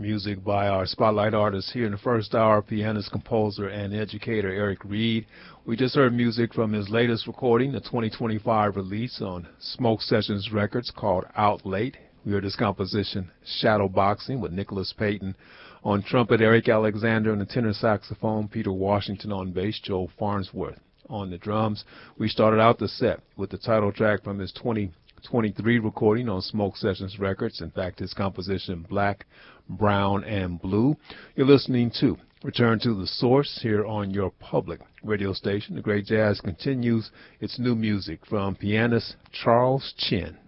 music by our spotlight artist here in the first hour, pianist, composer, and educator Eric Reed. We just heard music from his latest recording, the 2025 release on Smoke Sessions Records called Out Late. We heard his composition, Shadowboxing, with Nicholas Payton on trumpet, Eric Alexander on the tenor saxophone, Peter Washington on bass, Joe Farnsworth on the drums. We started out the set with the title track from his 2023 recording on Smoke Sessions Records. In fact, his composition, Black, Brown, and Blue. You're listening to Return to the Source here on your public radio station. The Great Jazz continues its new music from pianist Charles Chin.